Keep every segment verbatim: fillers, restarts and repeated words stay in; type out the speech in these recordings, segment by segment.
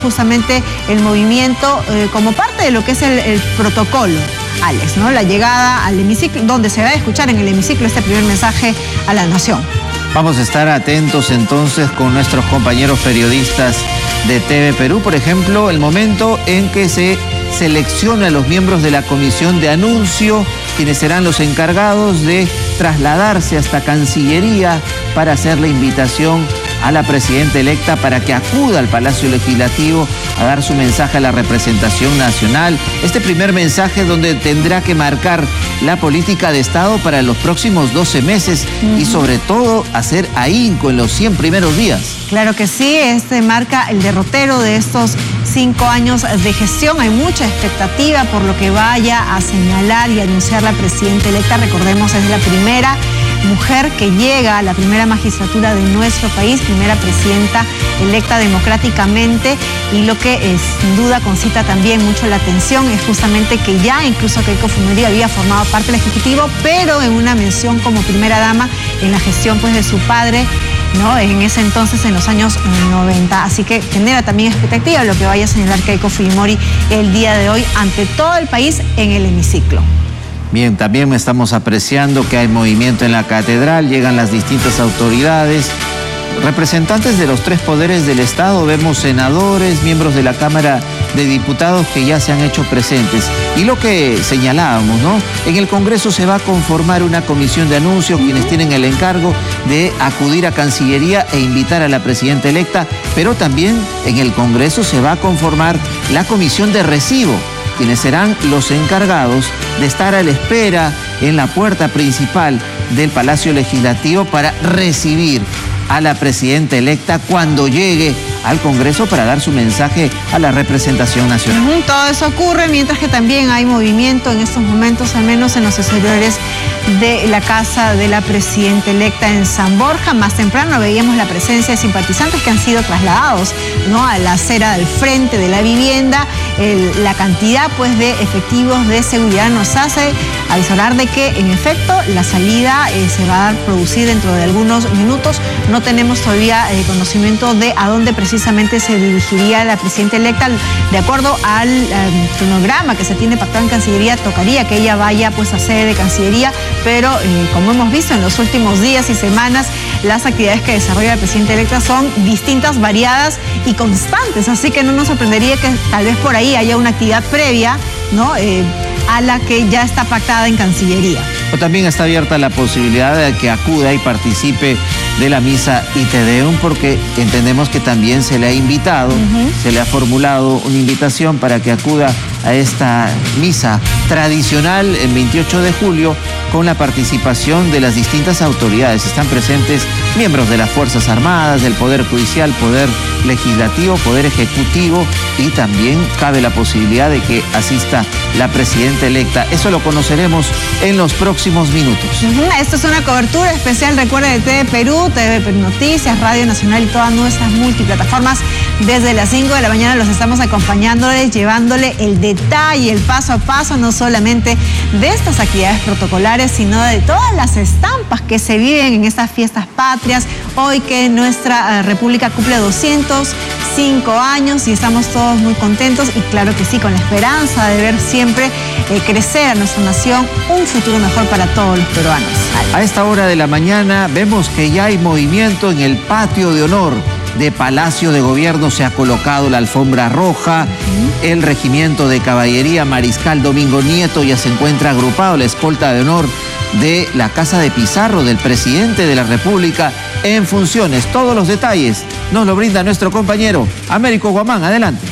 justamente el movimiento eh, como parte de lo que es el, el protocolo, Alex, ¿no? La llegada al hemiciclo, donde se va a escuchar en el hemiciclo este primer mensaje a la nación. Vamos a estar atentos entonces con nuestros compañeros periodistas de T V Perú, por ejemplo, el momento en que se selecciona a los miembros de la comisión de anuncio, quienes serán los encargados de trasladarse hasta Cancillería para hacer la invitación a la presidenta electa para que acuda al Palacio Legislativo a dar su mensaje a la representación nacional. Este primer mensaje donde tendrá que marcar la política de Estado para los próximos doce meses uh-huh. y sobre todo hacer ahínco en los cien primeros días. Claro que sí, este marca el derrotero de estos cinco años de gestión. Hay mucha expectativa por lo que vaya a señalar y anunciar la presidenta electa. Recordemos, es la primera mujer que llega a la primera magistratura de nuestro país, primera presidenta electa democráticamente, y lo que es, sin duda concita también mucho la atención es justamente que ya incluso Keiko Fujimori había formado parte del Ejecutivo, pero en una mención como primera dama en la gestión pues de su padre, ¿no? En ese entonces, en los años noventa. Así que genera también expectativa lo que vaya a señalar Keiko Fujimori el día de hoy ante todo el país en el hemiciclo. Bien, también estamos apreciando que hay movimiento en la catedral, llegan las distintas autoridades, representantes de los tres poderes del Estado, vemos senadores, miembros de la Cámara de Diputados que ya se han hecho presentes. Y lo que señalábamos, ¿no? En el Congreso se va a conformar una comisión de anuncio, quienes tienen el encargo de acudir a Cancillería e invitar a la presidenta electa, pero también en el Congreso se va a conformar la comisión de recibo, quienes serán los encargados de estar a la espera en la puerta principal del Palacio Legislativo para recibir a la presidenta electa cuando llegue al Congreso para dar su mensaje a la representación nacional. Uh-huh, todo eso ocurre mientras que también hay movimiento en estos momentos, al menos en los exteriores de la casa de la presidenta electa en San Borja. Más temprano veíamos la presencia de simpatizantes que han sido trasladados, ¿no?, a la acera del frente de la vivienda. El, la cantidad pues de efectivos de seguridad nos hace avisar de que en efecto la salida eh, se va a producir dentro de algunos minutos. No tenemos todavía eh, conocimiento de a dónde precisamente se dirigiría la presidenta electa. De acuerdo al eh, cronograma que se tiene pactado en Cancillería, tocaría que ella vaya pues a sede de Cancillería, pero eh, como hemos visto en los últimos días y semanas, las actividades que desarrolla la presidenta electa son distintas, variadas y constantes, así que no nos sorprendería que tal vez por ahí haya una actividad previa, ¿no?, eh, a la que ya está pactada en Cancillería. O también está abierta la posibilidad de que acuda y participe de la misa Ite Deum, porque entendemos que también se le ha invitado, uh-huh. se le ha formulado una invitación para que acuda a esta misa tradicional el veintiocho de julio con la participación de las distintas autoridades. Están presentes miembros de las Fuerzas Armadas, del Poder Judicial, Poder Legislativo, Poder Ejecutivo, y también cabe la posibilidad de que asista la presidenta electa. Eso lo conoceremos en los próximos minutos. Uh-huh. Esto es una cobertura especial, recuerda, de T V Perú, T V Perú Noticias, Radio Nacional y todas nuestras multiplataformas. Desde las cinco de la mañana los estamos acompañándoles, llevándole el detalle, el paso a paso, no solamente de estas actividades protocolares, sino de todas las estampas que se viven en estas fiestas patrias. Hoy que nuestra uh, República cumple doscientos cinco años y estamos todos muy contentos y claro que sí, con la esperanza de ver siempre eh, crecer a nuestra nación, un futuro mejor para todos los peruanos. A esta hora de la mañana vemos que ya hay movimiento en el patio de honor de Palacio de Gobierno. Se ha colocado la alfombra roja, uh-huh. el regimiento de caballería Mariscal Domingo Nieto ya se encuentra agrupado, la escolta de honor de la Casa de Pizarro del presidente de la República en funciones. Todos los detalles nos lo brinda nuestro compañero Américo Guamán. Adelante.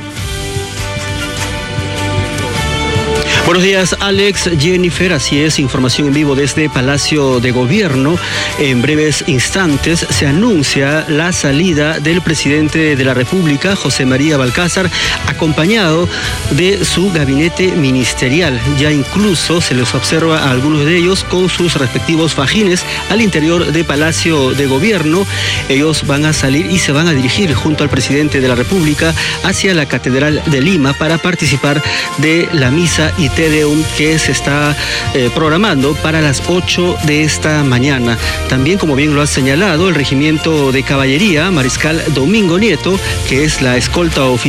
Buenos días, Alex, Jennifer, así es, información en vivo desde Palacio de Gobierno. En breves instantes se anuncia la salida del presidente de la República, José María Balcázar, acompañado de su gabinete ministerial. Ya incluso se les observa a algunos de ellos con sus respectivos fajines al interior de Palacio de Gobierno. Ellos van a salir y se van a dirigir junto al presidente de la República hacia la Catedral de Lima para participar de la misa y Ite Deum que se está eh, programando para las ocho de esta mañana. También, como bien lo has señalado, el regimiento de caballería Mariscal Domingo Nieto, que es la escolta oficial